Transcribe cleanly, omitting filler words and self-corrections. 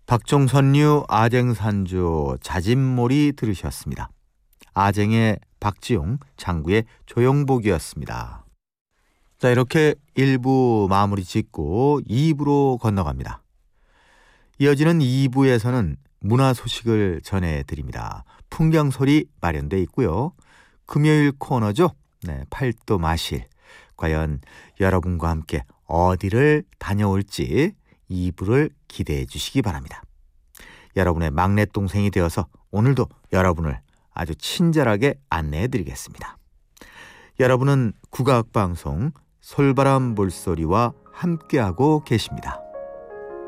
박종선류 아쟁산조 자진몰이 들으셨습니다. 아쟁의 박지용, 장구의 조용복이었습니다. 자, 이렇게 1부 마무리 짓고 2부로 건너갑니다. 이어지는 2부에서는 문화 소식을 전해드립니다. 풍경소리 마련돼 있고요. 금요일 코너죠. 네, 팔도 마실. 과연 여러분과 함께 어디를 다녀올지 2부를 기대해 주시기 바랍니다. 여러분의 막내 동생이 되어서 오늘도 여러분을 아주 친절하게 안내해 드리겠습니다. 여러분은 국악방송 솔바람 물소리와 함께하고 계십니다.